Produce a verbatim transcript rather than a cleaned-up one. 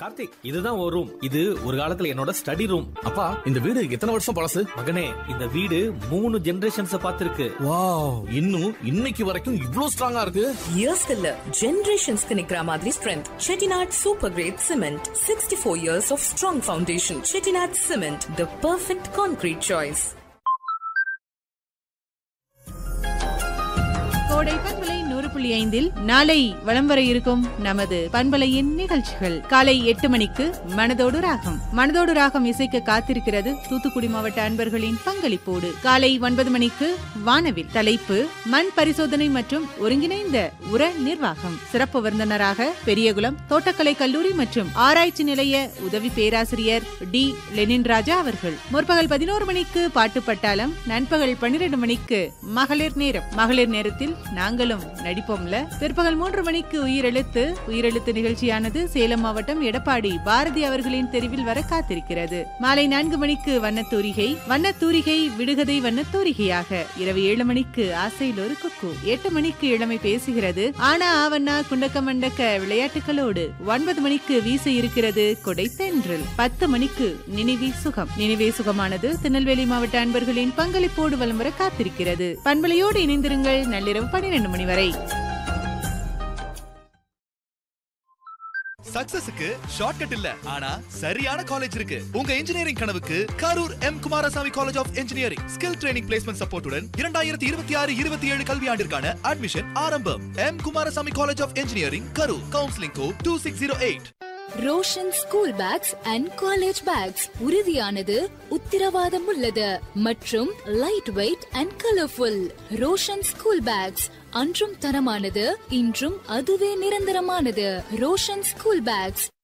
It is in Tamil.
கார்த்திக், இதுதான் ஒரு ரூம். இது ஒரு காலத்துல என்னோட ஸ்டடி ரூம். அப்பா, இந்த வீடு எத்தனை வருஷம் பழசு? மகனே, இந்த வீடு மூணு ஜெனரேஷன்ஸ் பார்த்திருக்கு. வாவ், இன்னும் இன்னைக்கு வரைக்கும் இவ்ளோ ஸ்ட்ராங்கா இருக்கு. இயர்ஸ் இல்ல, ஜெனரேஷன்ஸ்க்கு நிக்கிற மாதிரி strength. Chettinad super great cement, sixty four years of strong foundation. Chettinad cement, the perfect concrete choice. கோடை பண்பலை நூறு புள்ளி ஐந்தில் நாளை வலம் வர இருக்கும் நமது பண்பலையின் நிகழ்ச்சிகள். காலை எட்டு மணிக்கு மனதோடு ராகம். மனதோடு ராகம் இசைக்க காத்திருக்கிறது தூத்துக்குடி மாவட்ட அன்பர்களின் பங்களிப்போடு. காலை ஒன்பது மணிக்கு வானவில். தலைப்பு மண் பரிசோதனை மற்றும் ஒருங்கிணைந்த உர நிர்வாகம். சிறப்பு விருந்தினராக பெரியகுளம் தோட்டக்கலை கல்லூரி மற்றும் ஆராய்ச்சி நிலைய உதவி பேராசிரியர் டி லெனின் ராஜா அவர்கள். முற்பகல் பதினோரு மணிக்கு பாட்டு பட்டாளம். நண்பகல் பன்னிரண்டு மணிக்கு மகளிர் நேரம். மகளிர் நேரத்தில் நாங்களும் நடிப்போம்ல. பிற்பகல் மூன்று மணிக்கு உயிரெழுத்து. உயிரெழுத்து நிகழ்ச்சியானது சேலம் மாவட்டம் எடப்பாடி பாரதி அவர்களின் தெரிவில் வர காத்திருக்கிறது. மாலை நான்கு மணிக்கு வண்ணத்தூரிகை. வண்ணத்தூரிகை விடுகதை வண்ணத்தூரிகையாக. இரவு ஏழு மணிக்கு ஆசையில் ஒரு குக்கு. எட்டு மணிக்கு இளமை பேசுகிறது. ஆனா ஆவண்ணா குண்டக்க மண்டக்க விளையாட்டுகளோடு. ஒன்பது மணிக்கு வீச இருக்கிறது கொடை தென்றல். பத்து மணிக்கு நினைவே சுகம். நினைவே சுகமானது திருநெல்வேலி மாவட்ட அன்பர்களின் பங்களிப்போடு வலம் வர காத்திருக்கிறது. பண்பலையோடு இணைந்திருங்கள். நள்ளிரவு பன்னிரண்டு மணி வரை. சக்சஸுக்கு ஷார்ட்கட் இல்ல, ஆனா சரியான காலேஜ் இருக்கு. உங்க இன்ஜினியரிங் கனவுக்கு Karur M Kumaraswamy college of engineering skill training placement சப்போர்ட்டுடன் இரண்டாயிரத்தி இருபத்தி ஆறு இருபத்தி ஏழு கல்வியாண்டிற்கான அட்மிஷன் ஆரம்பம். M Kumaraswamy college of engineering Karur. Counselling code two six zero eight. Roshan school packs and college bags உறுதியானது, உத்திரவாதம் உள்ளது மற்றும் light weight and colourful. Roshan school packs அன்றும் தரமானது, இன்றும் அதுவே நிரந்தரமானது. Roshan school packs